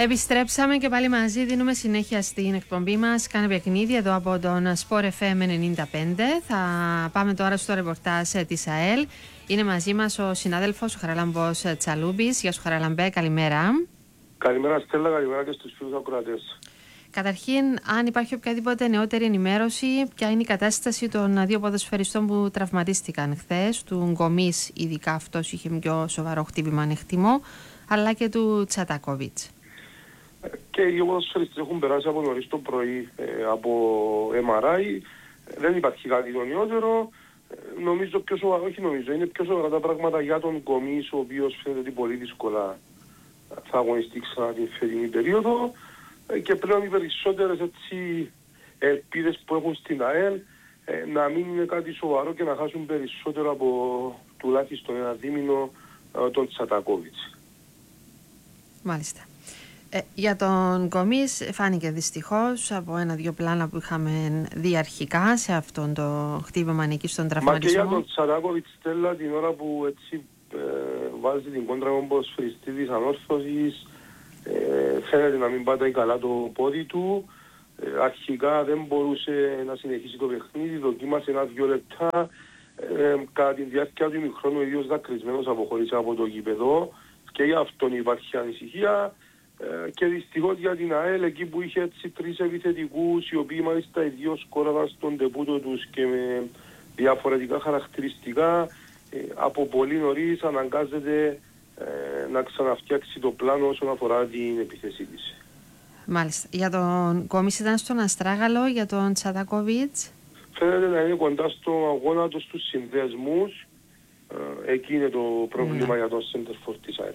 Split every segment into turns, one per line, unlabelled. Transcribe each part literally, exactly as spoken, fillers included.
Επιστρέψαμε και πάλι μαζί, δίνουμε συνέχεια στην εκπομπή μας. Κάνε παιχνίδι εδώ από τον Sport εφ εμ ενενήντα πέντε. Θα πάμε τώρα στο ρεπορτάζ της ΑΕΛ. Είναι μαζί μας ο συνάδελφος ο Χαράλαμπος Τσαλούμπης. Γεια σου Χαράλαμπε, καλημέρα.
Καλημέρα Στέλλα, καλημέρα και στους φίλους ακροατές.
Καταρχήν, αν υπάρχει οποιαδήποτε νεότερη ενημέρωση, ποια είναι η κατάσταση των δύο ποδοσφαιριστών που τραυματίστηκαν χθες, του Γκομής, ειδικά αυτός είχε πιο σοβαρό χτύπημα ανεχτημό, αλλά και του Τσατακόβιτς.
Και οι δύο ποδοσφαιριστές έχουν περάσει από νωρίς το πρωί ε, από εμ αρ άι. Δεν υπάρχει κάτι το νεότερο. Ε, νομίζω πιο σοβαρά, όχι νομίζω, είναι πιο σοβαρά τα πράγματα για τον Γκομής, ο οποίος φαίνεται ότι πολύ δύσκολα θα αγωνιστεί ξανά την φετινή περίοδο. Ε, και πλέον οι περισσότερες έτσι, ελπίδες που έχουν στην ΑΕΛ ε, να μην είναι κάτι σοβαρό και να χάσουν περισσότερο από τουλάχιστον ένα δίμηνο ε, τον Τσατακόβιτς.
Μάλιστα. Ε, για τον Γκομής φάνηκε δυστυχώς από ένα-δύο πλάνα που είχαμε δει αρχικά σε αυτόν το χτύπημα εκεί στον τραυματισμό.
Μα και για τον Τσατακόβιτς, Στέλλα, την ώρα που έτσι ε, βάζει την κόντρα με τον ποδοσφαιριστή της ανόρθωσης, ε, φαίνεται να μην πατάει καλά το πόδι του. Ε, αρχικά δεν μπορούσε να συνεχίσει το παιχνίδι, δοκίμασε ένα-δυο λεπτά. Ε, κατά τη διάρκεια του ημιχρόνου ο ίδιος δακρυσμένος αποχώρησε από το γήπεδο και για αυτόν υπάρχει ανησυχία. Και δυστυχώς για την ΑΕΛ, εκεί που είχε έτσι τρεις επιθετικούς, οι οποίοι μάλιστα οι δύο σκόραβαν στον τεπούτο τους και με διαφορετικά χαρακτηριστικά, ε, από πολύ νωρίς αναγκάζεται ε, να ξαναφτιάξει το πλάνο όσον αφορά την επίθεσή της.
Μάλιστα. Για τον Γκομής ήταν στον Αστράγαλο, για τον Τσατακόβιτς.
Φαίνεται να είναι κοντά στο αγώνα του στους συνδέσμους. Ε, εκεί είναι το πρόβλημα mm. για τον Σέντερφορ της ΑΕΛ.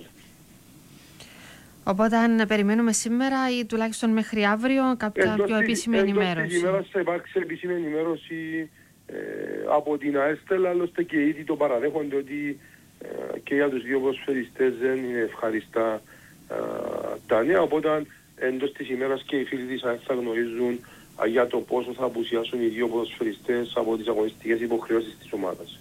Οπότε αν περιμένουμε σήμερα ή τουλάχιστον μέχρι αύριο κάποια
εντός
πιο επίσημη
εντός
ενημέρωση.
Εντός της ημέρας θα υπάρξει επίσημη ενημέρωση ε, από την ΑΕΣΤΕΛ, άλλωστε και ήδη το παραδέχονται ότι ε, και για τους δύο ποδοσφαιριστές δεν είναι ευχαριστά ε, τα νέα, οπότε εντός της ημέρας και οι φίλοι της ΑΕΣ θα γνωρίζουν ε, για το πόσο θα απουσιάσουν οι δύο ποδοσφαιριστές από τις αγωνιστικές υποχρεώσεις της ομάδας.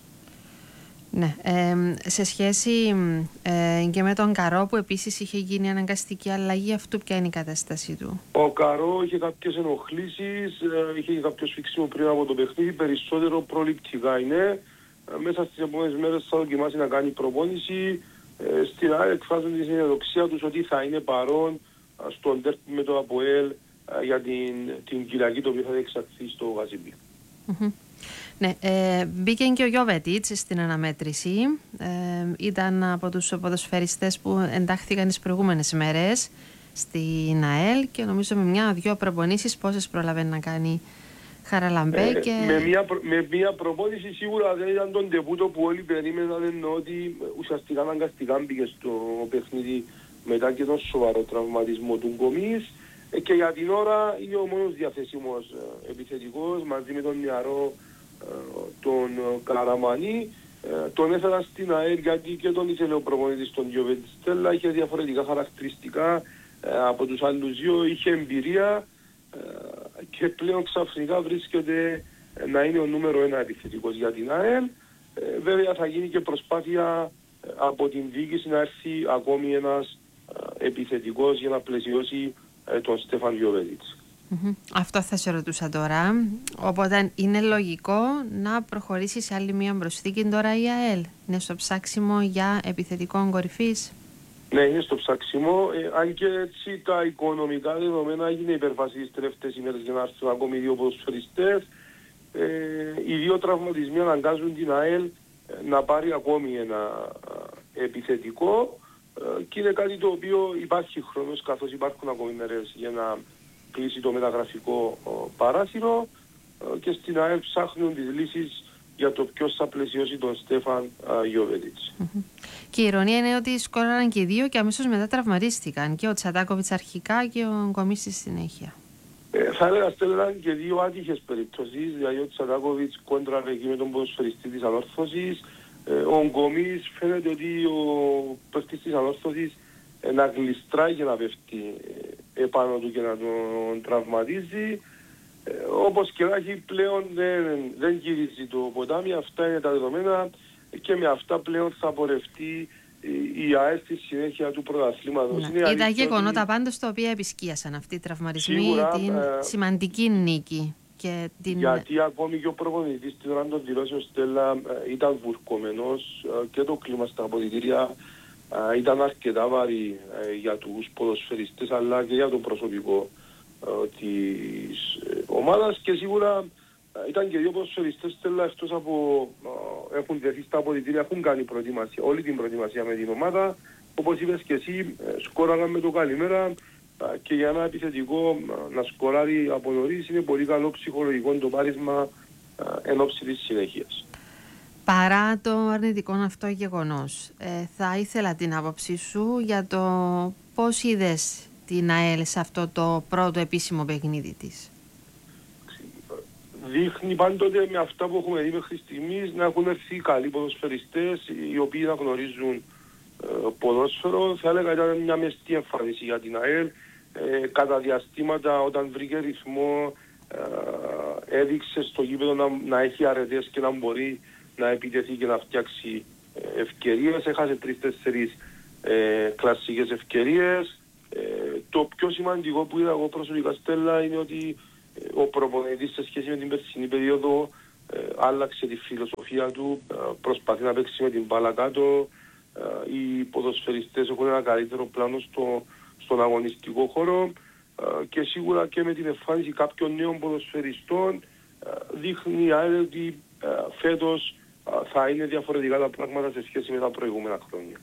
Ναι, ε, σε σχέση ε, και με τον Καρό που επίσης είχε γίνει αναγκαστική αλλαγή, αυτού ποια είναι η κατάσταση του?
Ο Καρό είχε κάποιες ενοχλήσεις, ε, είχε κάποιο σφίξιμο πριν από το παιχνίδι, περισσότερο προληπτικά είναι. Ε, μέσα στις επόμενες μέρες θα δοκιμάσει να κάνει προπόνηση. Ε, στην ΑΕΛ εκφράζουν τη συνεδοξία τους ότι θα είναι παρόν ε, στον τέρπι με το ΑΠΟΕΛ ε, για την, την Κυριακή, το οποίο θα εξαχθεί στο Γαζιμπί.
Mm-hmm. Ναι, ε, μπήκε και ο Γιώβετιτς στην αναμέτρηση. Ε, ήταν από τους ποδοσφαιριστές που εντάχθηκαν τις προηγούμενες μέρες στην ΑΕΛ και νομίζω με μια-δυο προπονήσεις πόσες προλαβαίνει να κάνει Χαραλαμπέ.
Ε,
και...
με, μια, με μια προπόνηση σίγουρα δεν ήταν τον τεπούτο που όλοι περίμεναν, ενώ ότι ουσιαστικά αναγκαστικά μπήκε στο παιχνίδι μετά και τον σοβαρό τραυματισμό του Γκομής. Ε, και για την ώρα είναι ο μόνος διαθέσιμος ε, επιθετικός μαζί με τον νεαρό τον Καραμανή. Τον έφερα στην ΑΕΛ γιατί και τον ήθελε ο προπονητής τον Γιώβετιτς. Στέλλα είχε διαφορετικά χαρακτηριστικά από τους άλλους δύο, είχε εμπειρία και πλέον ξαφνικά βρίσκεται να είναι ο νούμερο ένα επιθετικός για την ΑΕΛ. Βέβαια θα γίνει και προσπάθεια από την διοίκηση να έρθει ακόμη ένας επιθετικός για να πλαισιώσει τον Στέφαν Γιώβετιτς.
Mm-hmm. Αυτό θα σε ρωτούσα τώρα. Οπότε είναι λογικό να προχωρήσει σε άλλη μία προσθήκη τώρα η ΑΕΛ. Είναι στο ψάξιμο για επιθετικό κορυφής.
Ναι, είναι στο ψάξιμο. Ε, αν και έτσι τα οικονομικά δεδομένα έγινε υπερβάση τις τελευταίες ημέρες για να έρθουν ακόμη δύο ποδοσφαιριστές. Ε, οι δύο τραυματισμοί αναγκάζουν την ΑΕΛ να πάρει ακόμη ένα ε, επιθετικό ε, και είναι κάτι το οποίο υπάρχει χρόνος καθώς υπάρχουν ακόμη μέρες για να κλείσει το μεταγραφικό ο, παράθυρο ε, και στην ΑΕΛ ψάχνουν τις λύσεις για το ποιος θα πλαισιώσει τον Στέφαν Γιώβετιτς. Mm-hmm.
Και η ειρωνία είναι ότι σκόραραν και οι δύο και αμέσως μετά τραυματίστηκαν, και ο Τσατάκοβιτς αρχικά και ο Γκομής στη συνέχεια.
Ε, θα έλεγα στέλναν και δύο άτυχες περιπτώσεις, δηλαδή ο Τσατάκοβιτς κόντραρε εκεί με τον ποδοσφαιριστή της ανόρθωσης. Ε, ο Γκομής φαίνεται ότι ο παίκτης της ανόρθωσης ε, να γλιστράει και να πέφτει ε, επάνω του και να τον τραυματίζει. Ε, όπως και να έχει πλέον δεν, δεν γυρίζει το ποτάμι, αυτά είναι τα δεδομένα και με αυτά πλέον θα πορευτεί η ΑΕΛ στη συνέχεια του πρωταθλήματος.
Ναι. Ήταν γεγονότα ότι... πάντως τα οποία επισκίασαν αυτοί οι τραυματισμοί
σίγουρα,
την
ε,
σημαντική νίκη. Και την...
Γιατί ακόμη και ο προπονητής την ώρα των δηλώσεων Στέλλα ε, ήταν βουρκωμένος ε, και το κλίμα στα αποδυτήρια ε, ήταν αρκετά βαρύ ε, για τους ποδοσφαιριστές αλλά και για το προσωπικό ε, της ε, ομάδας και σίγουρα ε, ήταν και δύο ποδοσφαιριστές Στέλλα εκτός από ε, έχουν δεθεί στα αποδυτήρια, έχουν κάνει προετοιμασία, όλη την προετοιμασία με την ομάδα. Όπως είπες και εσύ, ε, σκόραγαν με το καλημέρα. Και για ένα επιθετικό να σκοράρει από νωρίς είναι πολύ καλό ψυχολογικό το πάρισμα εν ώψη της συνέχειας.
Παρά το αρνητικό αυτό γεγονός, ε, θα ήθελα την άποψή σου για το πώς είδες την ΑΕΛ σε αυτό το πρώτο επίσημο παιχνίδι της.
Δείχνει πάντοτε με αυτά που έχουμε δει μέχρι στιγμής να έχουν έρθει καλοί ποδοσφαιριστές οι οποίοι να γνωρίζουν ε, ποδόσφαιρο. Θα έλεγα ήταν μια μεστή εμφάνιση για την ΑΕΛ. Ε, κατά διαστήματα όταν βρήκε ρυθμό ε, έδειξε στο γήπεδο να, να έχει αρετές και να μπορεί να επιτεθεί και να φτιάξει ε, ευκαιρίες. Έχασε τρεις-τέσσερις ε, κλασσικές ευκαιρίες. Ε, το πιο σημαντικό που είδα εγώ προσωπικά Στέλλα είναι ότι ε, ο προπονητής σε σχέση με την περσινή περίοδο ε, άλλαξε τη φιλοσοφία του, ε, προσπαθεί να παίξει με την μπάλα κάτω. Ε, οι ποδοσφαιριστές έχουν ένα καλύτερο πλάνο στο στον αγωνιστικό χώρο ε, και σίγουρα και με την εμφάνιση κάποιων νέων ποδοσφαιριστών ε, δείχνει ότι ε, φέτος ε, θα είναι διαφορετικά τα πράγματα σε σχέση με τα προηγούμενα χρόνια.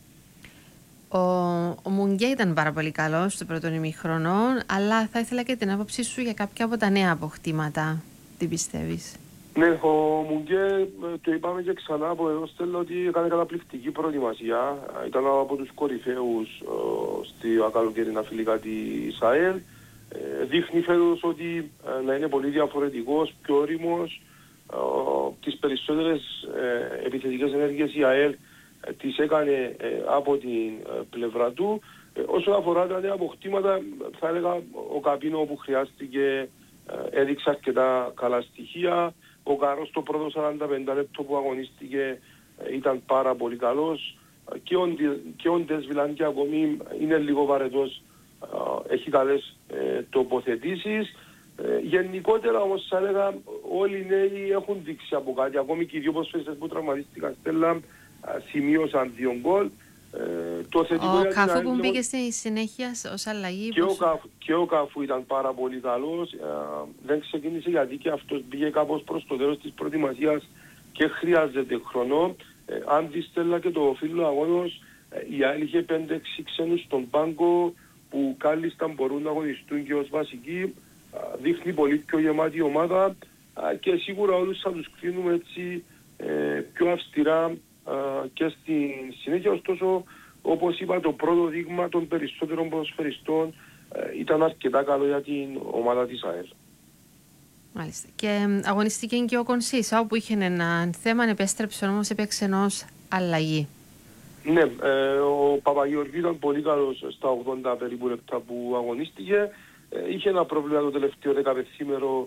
Ο, ο Μουγγέ ήταν πάρα πολύ καλός στο πρώτο ημίχρονο, αλλά θα ήθελα και την άποψή σου για κάποια από τα νέα αποκτήματα. Τι πιστεύεις?
Ναι, ο Μουγγέ, το είπαμε και ξανά από εδώ Στέλλα ότι έκανε καταπληκτική προετοιμασία. Ήταν από τους κορυφαίους ε, στη καλοκαιρινά φιλικά της ΑΕΛ. Ε, δείχνει φέτος ότι ε, να είναι πολύ διαφορετικός, πιο όριμος. Ε, τις περισσότερες ε, επιθετικές ενέργειες η ΑΕΛ ε, τις έκανε ε, από την ε, πλευρά του. Ε, όσον αφορά τα νέα αποκτήματα, θα έλεγα ο Καπίνο που χρειάστηκε ε, έδειξε αρκετά καλά στοιχεία. Ο Καρός στο πρώτο σαράντα πέντε λεπτό που αγωνίστηκε ε, ήταν πάρα πολύ καλός και ο, και ο Ντεσβιλάν και ακόμη είναι λίγο βαρετός, ε, έχει καλές ε, τοποθετήσεις. Ε, γενικότερα όμως θα έλεγα όλοι οι νέοι έχουν δείξει από κάτι, ακόμη και οι δύο ποδοσφαιριστές που τραυματίστηκαν Στέλλα ε, σημείωσαν δύο γκολ. Ε, το θετικό
ο Καφού που μπήκε στη συνέχεια ως αλλαγή.
Και, πώς... ο Καφ, και ο Καφού ήταν πάρα πολύ καλός. Ε, δεν ξεκίνησε γιατί και αυτός πήγε κάπως προς το τέλος της προετοιμασίας και χρειάζεται χρόνο. Ε, αν δεις Στέλλα και το φίλο αγώνος, ε, η ΑΕΛ είχε πέντε έξι ξένους στον πάγκο που κάλλιστα μπορούν να αγωνιστούν και ως βασικοί. Ε, δείχνει πολύ πιο γεμάτη ομάδα ε, και σίγουρα όλους θα τους κρίνουμε έτσι ε, πιο αυστηρά Uh, και στη συνέχεια. Ωστόσο, όπως είπα, το πρώτο δείγμα των περισσότερων ποδοσφαιριστών uh, ήταν αρκετά καλό για την ομάδα της ΑΕΛ.
Μάλιστα. Και αγωνιστήκε και ο Κονσίσα, όπου είχε ένα θέμα, επέστρεψε όμως, έπαιξε ενός αλλαγή.
Ναι, ε, ο Παπαγεωργίου ήταν πολύ καλός στα ογδόντα περίπου λεπτά που αγωνίστηκε. Ε, είχε ένα πρόβλημα το τελευταίο δεκαπενθήμερο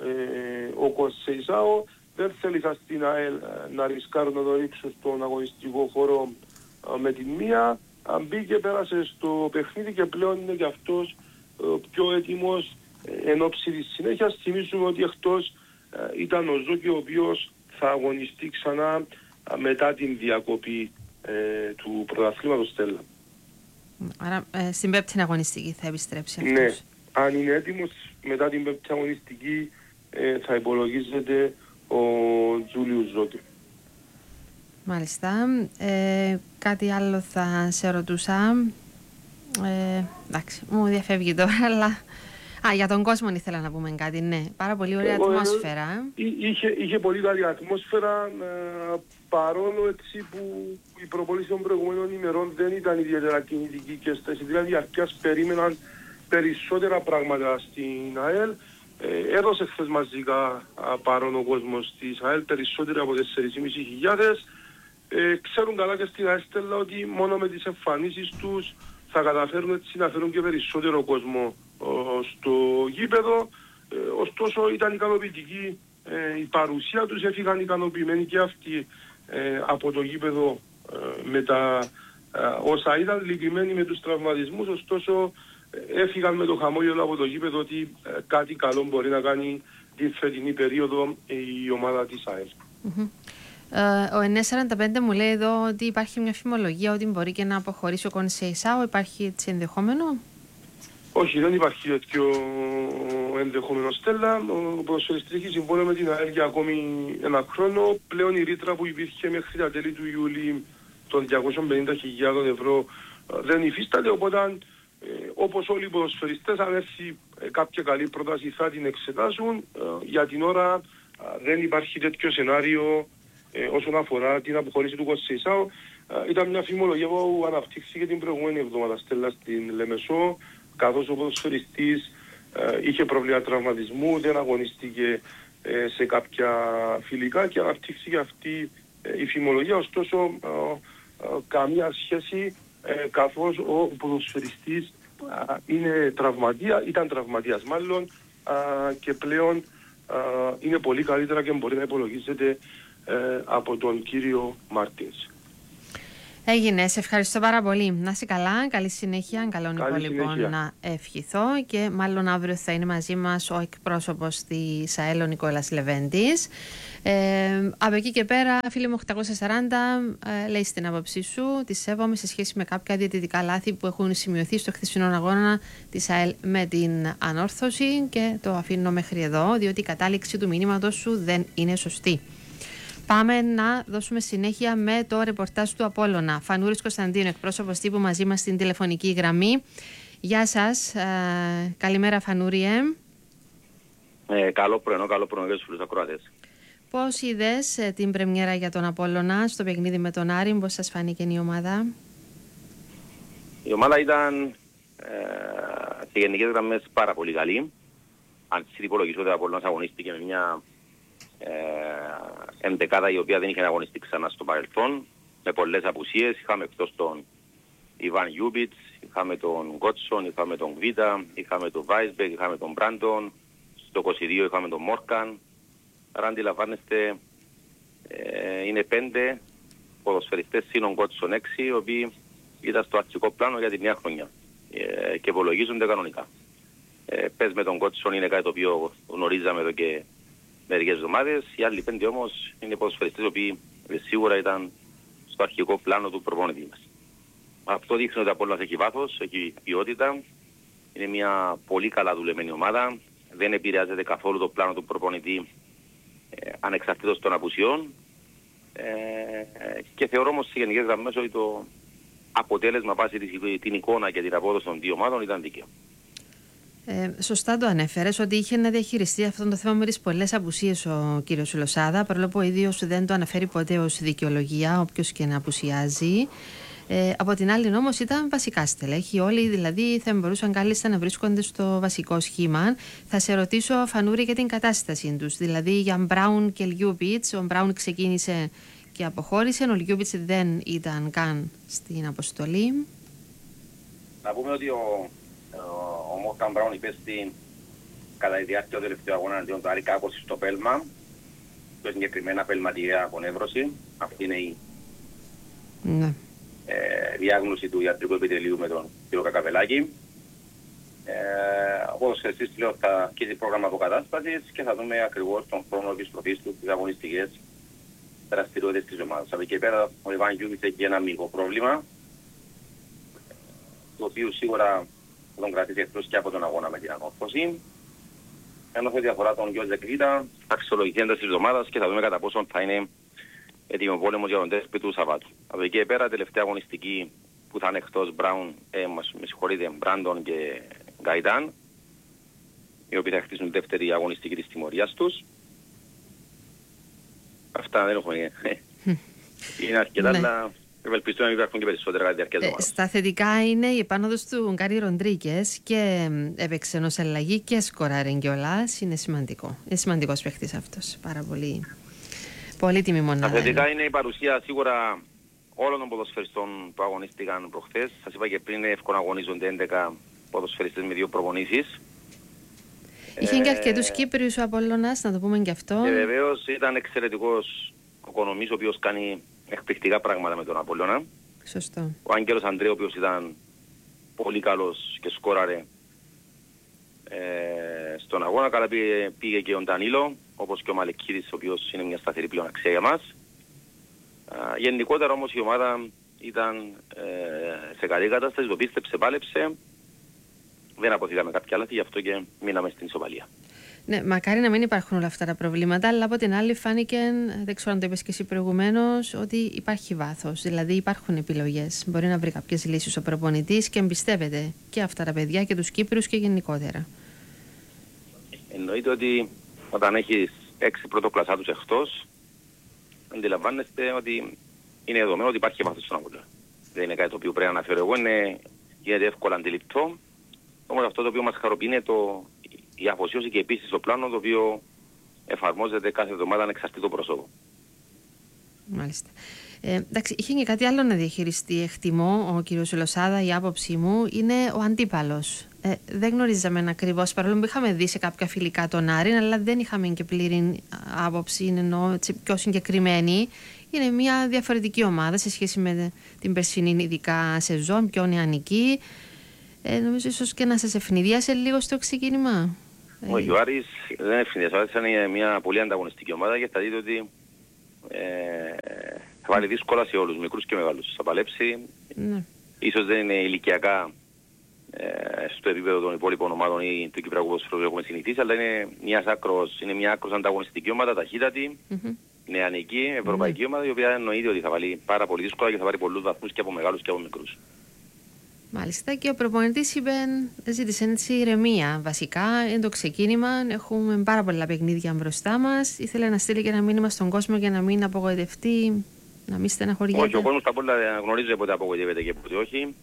ε, ο Κονσίσαο. Δεν θέλησα στην ΑΕΛ να ρισκάρουν να το ρίξουν στον αγωνιστικό χώρο με την μία. Μπήκε, πέρασε στο παιχνίδι και πλέον είναι και αυτός πιο έτοιμος εν ώψη της συνέχειας. Θυμίζουμε ότι εκτός ήταν ο Ζόκη ο οποίος θα αγωνιστεί ξανά μετά την διακοπή ε, του πρωταθλήματος Στέλλα.
Άρα ε, στην πέμπτη αγωνιστική θα επιστρέψει αυτός.
Ναι, αν είναι έτοιμος μετά την πέμπτη αγωνιστική ε, θα υπολογίζεται ο Τζούλιους Ζόκη.
Μάλιστα. Ε, κάτι άλλο θα σε ρωτούσα. Ε, εντάξει, μου διαφεύγει τώρα, αλλά... Α, για τον κόσμο ήθελα να πούμε κάτι, ναι. Πάρα πολύ ωραία
Εγώ,
ατμόσφαιρα.
Είχε, είχε πολύ καλή ατμόσφαιρα, ε, παρόλο έτσι που η προπόληση των προηγούμενων ημερών δεν ήταν ιδιαίτερα κινητική και στα εισιτήρια διαρκείας περίμεναν περισσότερα πράγματα στην ΑΕΛ. Ε, έδωσε χθες μαζικά παρόν ο κόσμος της ΑΕΛ περισσότερο από τέσσερις χιλιάδες πεντακόσιες. Ε, ξέρουν καλά και στην ΑΕΛ Στέλλα ότι μόνο με τις εμφανίσεις τους θα καταφέρουν έτσι να φέρουν και περισσότερο κόσμο ο, στο γήπεδο. Ε, ωστόσο ήταν ικανοποιητική ε, η παρουσία τους, έφυγαν ικανοποιημένοι και αυτοί ε, από το γήπεδο ε, με τα όσα ήταν λυπημένοι με τους τραυματισμούς, ωστόσο έφυγαν με το χαμόγελο από το γήπεδο ότι κάτι καλό μπορεί να κάνει την φετινή περίοδο η ομάδα της ΑΕΛ.
Mm-hmm. Uh, ο εννιακόσια σαράντα πέντε μου λέει εδώ ότι υπάρχει μια φημολογία ότι μπορεί και να αποχωρήσει ο Κονσέισαο. Υπάρχει έτσι ενδεχόμενο?
Όχι, δεν υπάρχει τέτοιο ενδεχόμενο, Στέλλα. Ο ποδοσφαιριστής έχει συμβόλαιο με την ΑΕΛ για ακόμη ένα χρόνο. Πλέον η ρήτρα που υπήρχε μέχρι τα τέλη του Ιούλη των διακόσιες πενήντα χιλιάδες ευρώ δεν υφίσταται, οπότε ε, όπως όλοι οι ποδοσφαιριστές, αν έρθει ε, κάποια καλή πρόταση θα την εξετάσουν. Ε, για την ώρα ε, δεν υπάρχει τέτοιο σενάριο ε, όσον αφορά την αποχώρηση του Κονσέισαο. Ε, ήταν μια φημολογία που αναπτύχθηκε την προηγούμενη εβδομάδα, Στέλλα, στην Λεμεσό, καθώς ο ποδοσφαιριστής ε, είχε προβλήματα τραυματισμού, δεν αγωνίστηκε ε, σε κάποια φιλικά και αναπτύχθηκε αυτή ε, η φημολογία. Ωστόσο, ε, ε, καμία σχέση, ε, καθώς ο ποδοσφαιριστής ε, είναι τραυματία, ήταν τραυματίας μάλλον ε, και πλέον ε, είναι πολύ καλύτερα και μπορεί να υπολογίζεται ε, από τον κύριο Μάρτινς.
Έγινε, σε ευχαριστώ πάρα πολύ. Να είσαι καλά, καλή συνέχεια. Καλό Νικό λοιπόν να ευχηθώ και μάλλον αύριο θα είναι μαζί μας ο εκπρόσωπος της ΑΕΛ, ο Νικόλας Λεβέντης. Ε, από εκεί και πέρα, φίλε μου οκτακόσια σαράντα, ε, λέει στην άποψή σου, τη σέβομαι σε σχέση με κάποια διαιτητικά λάθη που έχουν σημειωθεί στο χθεσινό αγώνα της ΑΕΛ με την Ανόρθωση και το αφήνω μέχρι εδώ, διότι η κατάληξη του μηνύματος σου δεν είναι σωστή. Πάμε να δώσουμε συνέχεια με το ρεπορτάζ του Απόλλωνα. Φανούρης Κωνσταντίνου, εκπρόσωπος τύπου μαζί μας στην τηλεφωνική γραμμή. Γεια σας. Ε, καλημέρα Φανούρη.
Ε, καλό πρωινό, καλό πρωινό για τους φίλους ακροατές.
Πώς είδες ε, την πρεμιέρα για τον Απόλλωνα στο παιχνίδι με τον Άρη, πώς σας φάνηκε η ομάδα?
Η ομάδα ήταν ε, σε γενικές γραμμές πάρα πολύ καλή. Αν συνυπολογίσω ότι ο Απόλλωνας αγωνίστηκε με μια ενδεκάδα η οποία δεν είχε αγωνιστεί ξανά στο παρελθόν, με πολλές απουσίες. Είχαμε εκτός τον Ιβάν Γιούμπιτς, είχαμε τον Γκότσον, είχαμε τον Βίτα, είχαμε τον Βάισμπεκ, είχαμε τον Μπράντον, στο είκοσι δύο είχαμε τον Μόρκαν. Άρα αντιλαμβάνεστε, ε, είναι πέντε ποδοσφαιριστές συν τον Γκότσον έξι, οι οποίοι ήταν στο αρχικό πλάνο για τη νέα χρονιά ε, και υπολογίζονται κανονικά. Ε, πες με τον Γκότσον είναι κάτι το οποίο γνωρίζαμε εδώ και μερικές εβδομάδες. Οι άλλοι πέντε όμως είναι ποδοσφαιριστές οι οποίοι σίγουρα ήταν στο αρχικό πλάνο του προπονητή μας. Αυτό δείχνει ότι ο Απόλλωνας έχει βάθος, έχει ποιότητα. Είναι μια πολύ καλά δουλεμένη ομάδα. Δεν επηρεάζεται καθόλου το πλάνο του προπονητή ε, ανεξαρτήτως των απουσιών. Ε, και θεωρώ όμως σε γενικές γραμμές ότι το αποτέλεσμα βάσει την εικόνα και την απόδοση των δύο ομάδων ήταν δίκαιο.
Ε, σωστά το ανέφερες ότι είχε να διαχειριστεί αυτό το θέμα με τις πολλές απουσίες ο κύριος Λοσάδα, παρόλο που ο ίδιος δεν το αναφέρει ποτέ ως δικαιολογία, όποιος και να απουσιάζει. Ε, από την άλλη όμως ήταν βασικά στελέχη, όλοι δηλαδή θα μπορούσαν κάλλιστα να βρίσκονται στο βασικό σχήμα. Θα σε ρωτήσω Φανούρη για την κατάστασή τους, δηλαδή για Μπράουν και Λιούμπιτς. Ο Μπράουν ξεκίνησε και αποχώρησε, ο Λιούμπιτς δεν ήταν καν στην αποστολή.
Να πούμε ότι ο ο Μόρκαν Μπράουν υπέστη κατά τη διάρκεια του τελευταίου αγώνα αντίον του Άρη κάπως στο πέλμα, το συγκεκριμένα πελματιαία απονεύρωση. Αυτή είναι η ναι. ε, διάγνωση του ιατρικού επιτελείου με τον κ. Κακαβελάκη. Ε, ο ποδοσφαιριστής πλέον θα αρχίσει πρόγραμμα αποκατάστασης και θα δούμε ακριβώς τον χρόνο επιστροφής του στις αγωνιστικές δραστηριότητες της ομάδας. Από εκεί πέρα ο Ιβάν Γιούβιτς έχει ένα μικρό πρόβλημα, το οποίο σίγουρα θα τον κρατήσει εκτός και από τον αγώνα με την Ανόρθωση. Ενώ σε διαφορά τον Γιώργο Ζεκβίτα θα αξιολογηθεί ένταση της εβδομάδας και θα δούμε κατά πόσο θα είναι έτοιμο πόλεμος για τον τέσπι του Σαββάτου. Από εκεί πέρα τελευταία αγωνιστική που θα είναι εκτός Μπράουν, ε, με συγχωρείτε, Μπράντον και Γκαϊτάν, οι οποίοι θα χτίσουν δεύτερη αγωνιστική της τιμωρίας τους. Αυτά δεν έχουμε. Είναι αρκετά, αλλά ευελπιστώ να μην υπάρχουν και περισσότερα κατά τη διάρκεια της εβδομάδας.
Στα θετικά είναι η επάνωδος του Γκάρι Ροντρίγκες και έπαιξε ενός αλλαγή και σκοράρε κιόλας. Είναι σημαντικό. Είναι σημαντικός παίχτης αυτός. Πάρα πολύ πολύτιμη μονάδα.
Στα θετικά είναι η παρουσία σίγουρα όλων των ποδοσφαιριστών που αγωνίστηκαν προχθές. Σας είπα και πριν, είναι εύκολο να αγωνίζονται έντεκα ποδοσφαιριστές με δύο προπονήσεις.
Είχε ε, και αρκετούς Κύπριους ο Απόλλωνας, να το πούμε και αυτό.
Και βεβαίως ήταν εξαιρετικός ο Κονομής, ο οποίος κάνει εκπληκτικά πράγματα με τον Απόλλωνα.
Σωστό.
Ο Άγγελος Ανδρέου, ο οποίος ήταν πολύ καλός και σκόραρε ε, στον αγώνα. Καλά πήγε, πήγε και ο Ντανίλο, όπως και ο Μαλεκίδης, ο οποίος είναι μια σταθερή πλέον αξία για μας. Ε, γενικότερα όμως η ομάδα ήταν ε, σε καλή κατάσταση, το πίστεψε, πάλεψε. Δεν αποθήκαμε κάποια λάθη, γι' αυτό και μείναμε στην ισοπαλία.
Ναι, μακάρι να μην υπάρχουν όλα αυτά τα προβλήματα, αλλά από την άλλη φάνηκε, δεν ξέρω αν το είπες και εσύ προηγουμένως, ότι υπάρχει βάθος. Δηλαδή υπάρχουν επιλογές. Μπορεί να βρει κάποιες λύσεις ο προπονητής και εμπιστεύεται και αυτά τα παιδιά και τους Κύπρους και γενικότερα.
Εννοείται ότι όταν έχεις έξι πρωτοκλασσάτους εκτός, αντιλαμβάνεστε ότι είναι δεδομένο ότι υπάρχει βάθος στον αγώνα. Δεν είναι κάτι το οποίο πρέπει να αναφέρω εγώ, είναι γίνεται εύκολα αντιληπτό. Όμως αυτό το οποίο μας χαροποιεί είναι το, η αφοσίωση και επίσης το πλάνο το οποίο εφαρμόζεται κάθε εβδομάδα ανεξαρτήτω πρόσωπο.
Μάλιστα. Ε, εντάξει, είχε και κάτι άλλο να διαχειριστεί, εκτιμώ, ο κύριος Λοσάδα. Η άποψή μου είναι ο αντίπαλος. Ε, δεν γνωρίζαμε ακριβώς, παρόλο που είχαμε δει σε κάποια φιλικά τον Άρη, αλλά δεν είχαμε και πλήρη άποψη, εννοώ πιο συγκεκριμένη. Είναι μια διαφορετική ομάδα σε σχέση με την περσινή ειδικά σεζόν, πιο νεανική. Ε, νομίζω ίσως και να σας ευνηδίασε λίγο στο ξεκίνημα.
Όχι, ο Άρης δεν ευνηδίασε. Ο Άρης είναι μια πολύ ανταγωνιστική ομάδα και θα δείτε ότι ε, θα βάλει δύσκολα σε όλους, μικρούς και μεγάλους. Θα παλέψει. Ναι. Ίσως δεν είναι ηλικιακά ε, στο επίπεδο των υπόλοιπων ομάδων ή του Κυπριακού ποδοσφαίρου που έχουμε συνηθίσει, αλλά είναι μια άκρος, είναι μια άκρος ανταγωνιστική ομάδα, ταχύτατη, mm-hmm. νεανική, ευρωπαϊκή mm-hmm. ομάδα, η οποία εννοείται ότι θα βάλει πάρα πολύ δύσκολα και θα πάρει πολλούς βαθμούς και από μεγάλους και από μικρούς.
Μάλιστα, και ο προπονητής είπε, ζήτησε έτσι ηρεμία βασικά. Είναι το ξεκίνημα. Έχουμε πάρα πολλά παιχνίδια μπροστά μας. Ήθελε να στείλει και ένα μήνυμα στον κόσμο για να μην απογοητευτεί, να μην στεναχωριέται.
Όχι, ο κόσμος τα πολλά γνωρίζει πότε απογοητεύεται και πότε όχι.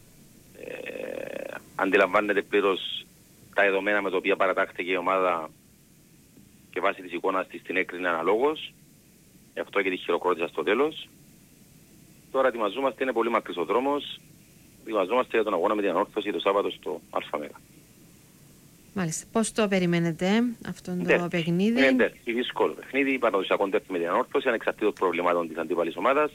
Ε, αντιλαμβάνεται πλήρως τα δεδομένα με τα οποία παρατάχθηκε η ομάδα και βάσει της εικόνας της την έκρινε αναλόγως. Γι' αυτό και τη χειροκρότησα στο τέλος. Τώρα ετοιμαζόμαστε, είναι πολύ μακρύς ο δρόμος. Ετοιμαζόμαστε για τον αγώνα με την Ανόρθωση το Σάββατο στο ΑΜΕΓΑ.
Μάλιστα. Πώς το περιμένετε αυτό το
ντε,
παιχνίδι?
Είναι ντε, δύσκολο παιχνίδι, παραδοσιακό ντε με την Ανόρθωση, ανεξαρτήτως προβλημάτων της αντίπαλης ομάδας.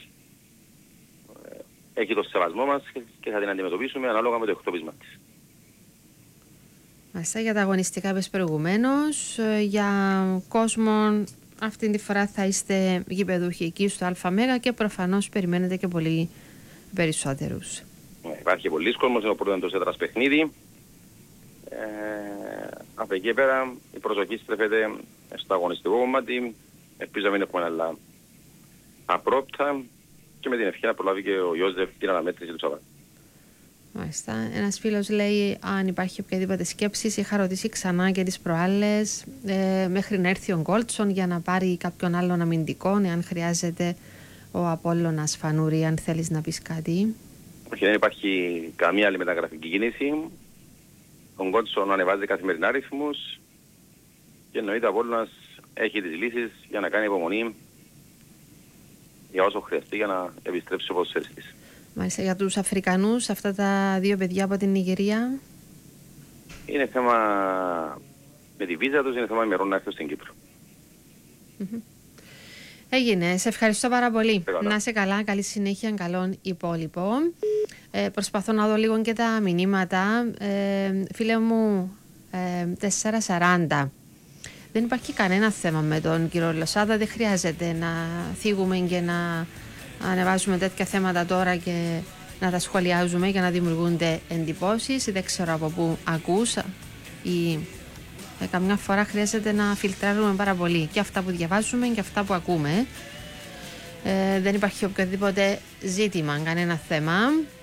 Έχει το σεβασμό μας και θα την αντιμετωπίσουμε ανάλογα με το εκτόπισμα της.
Μάλιστα, για τα αγωνιστικά είπες προηγουμένως, για κόσμο αυτή τη φορά θα είστε γηπεδούχοι εκεί στο ΑΜΕΓΑ και προφανώς περιμένετε και πολύ περισσότερους.
Υπάρχει πολλής κόσμος, είναι ο πρώτος εντός έδρας παιχνίδι. Ε, από εκεί πέρα η προσοχή στρέφεται στο αγωνιστικό κομμάτι. Ελπίζω να μην έχουμε άλλα απρόπτα και με την ευχή να προλάβει και ο Ιώσεφ την αναμέτρηση του Σαββάτου.
Μάλιστα. Ένας φίλος λέει αν υπάρχει οποιαδήποτε σκέψη. Είχα ρωτήσει ξανά και τις προάλλες ε, μέχρι να έρθει ο Γκόλτσον για να πάρει κάποιον άλλον αμυντικό, αν χρειάζεται ο Απόλλωνας Φανούρη, αν θέλεις να πεις κάτι.
Όχι, δεν υπάρχει καμία άλλη μεταγραφική κίνηση. Ο Γκόλτσον ανεβάζει καθημερινά ρυθμούς και εννοείται ο Απόλλωνας έχει τις λύσεις για να κάνει υπομονή για όσο χρειαστεί για να επιστρέψει ο ποδοσφαιριστής.
Μάλιστα, για τους Αφρικανούς, αυτά τα δύο παιδιά από την Νιγηρία.
Είναι θέμα με τη βίζα τους, είναι θέμα ημερών να έρθουν στην Κύπρο.
Mm-hmm. Έγινε. Σε ευχαριστώ πάρα πολύ. Καλά. Να είσαι καλά, καλή συνέχεια, καλόν υπόλοιπο. Ε, προσπαθώ να δω λίγο και τα μηνύματα. Ε, φίλε μου, ε, τέσσερα σαράντα. Δεν υπάρχει κανένα θέμα με τον κύριο Λοσάδα. Δεν χρειάζεται να θίγουμε και να ανεβάζουμε τέτοια θέματα τώρα και να τα σχολιάζουμε για να δημιουργούνται εντυπώσεις. Δεν ξέρω από πού ακούς ή ε, καμιά φορά χρειάζεται να φιλτράρουμε πάρα πολύ και αυτά που διαβάζουμε και αυτά που ακούμε. Ε, δεν υπάρχει οποιοδήποτε ζήτημα, κανένα θέμα.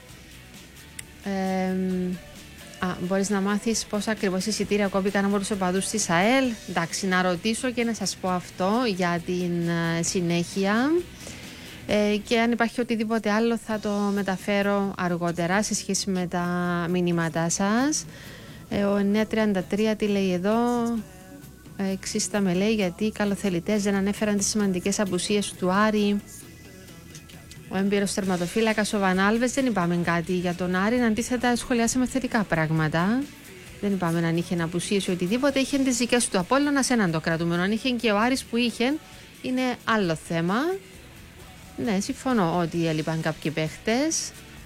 Ε, α, μπορείς να μάθεις πόσα ακριβώς εισιτήρια κόπηκαν από τους οπαδούς της ΑΕΛ. Εντάξει, να ρωτήσω και να σας πω αυτό για την ε, συνέχεια. Ε, και αν υπάρχει οτιδήποτε άλλο θα το μεταφέρω αργότερα σε σχέση με τα μηνύματά σας. Ε, ο εννιακόσια τριάντα τρία τι λέει εδώ? Ε, εξίστα με λέει γιατί οι καλοθελητές δεν ανέφεραν τις σημαντικές απουσίες του Άρη. Ο έμπειρος τερματοφύλακας ο Βανάλβες, δεν είπαμε κάτι για τον Άρη, αντίθετα σχολιάσαμε θετικά πράγματα. Δεν είπαμε αν είχε απουσίες ή οτιδήποτε, είχε τις δικές του Απόλλωνας, έναν το κρατούμενο. Αν είχε και ο Άρης που είχε, είναι άλλο θέμα. Ναι, συμφωνώ ότι έλειπαν κάποιοι παίχτες.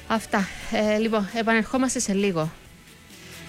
Αυτά. Ε, λοιπόν, επανερχόμαστε σε λίγο.